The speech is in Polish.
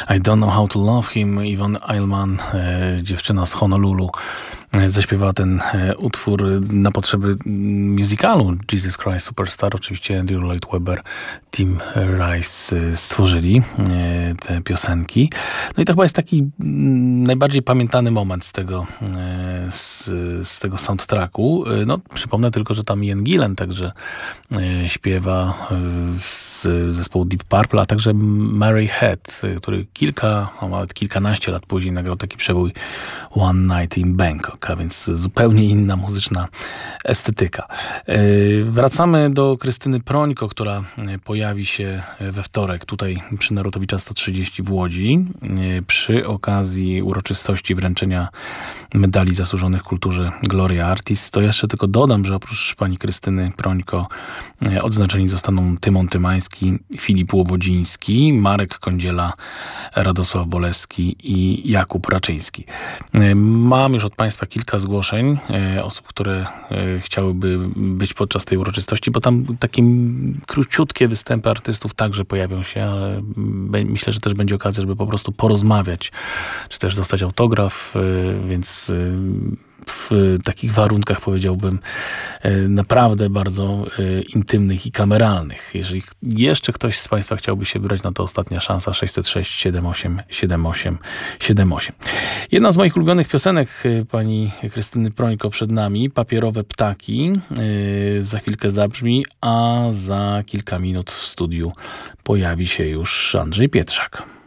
I Don't Know How to Love Him. Yvonne Eilman, dziewczyna z Honolulu, zaśpiewała ten utwór na potrzeby musicalu Jesus Christ Superstar. Oczywiście Andrew Lloyd Webber, Tim Rice stworzyli te piosenki. No i to chyba jest taki najbardziej pamiętany moment z tego soundtracku. No, przypomnę tylko, że tam Ian Gillan także śpiewa z zespołu Deep Purple, a także Murray Head, który nawet kilkanaście lat później nagrał taki przebój One Night in Bangkok, a więc zupełnie inna muzyczna estetyka. Wracamy do Krystyny Prońko, która pojawi się we wtorek tutaj przy Narutowicza 130 w Łodzi przy okazji uroczystości wręczenia medali zasłużonych kulturze Gloria Artis. To jeszcze tylko dodam, że oprócz pani Krystyny Prońko odznaczeni zostaną Tymon Tymański, Filip Łobodziński, Marek Kądziela, Radosław Bolewski i Jakub Raczyński. Mam już od państwa kilka zgłoszeń osób, które chciałyby być podczas tej uroczystości, bo tam takie króciutkie występy artystów także pojawią się, ale myślę, że też będzie okazja, żeby po prostu porozmawiać, czy też dostać autograf, więc w takich warunkach, powiedziałbym, naprawdę bardzo intymnych i kameralnych. Jeżeli jeszcze ktoś z państwa chciałby się wybrać, no to ostatnia szansa 606 78 78 78. Jedna z moich ulubionych piosenek pani Krystyny Prońko przed nami, Papierowe ptaki, za chwilkę zabrzmi, a za kilka minut w studiu pojawi się już Andrzej Pietrzak.